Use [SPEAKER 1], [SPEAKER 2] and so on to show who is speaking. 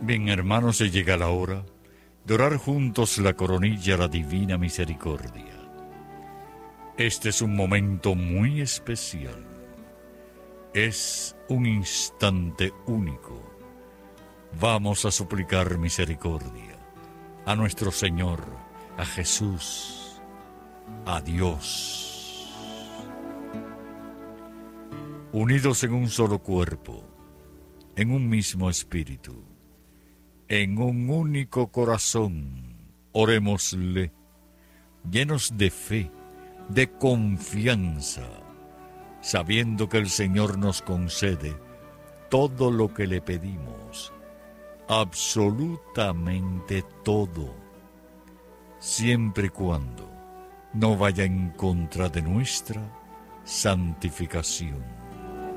[SPEAKER 1] Bien, hermanos, se llega la hora de orar juntos la coronilla a la Divina Misericordia. Este es un momento muy especial. Es un instante único. Vamos a suplicar misericordia a nuestro Señor, a Jesús, a Dios. Unidos en un solo cuerpo, en un mismo espíritu, en un único corazón, orémosle, llenos de fe, de confianza, sabiendo que el Señor nos concede todo lo que le pedimos, absolutamente todo, siempre y cuando no vaya en contra de nuestra santificación.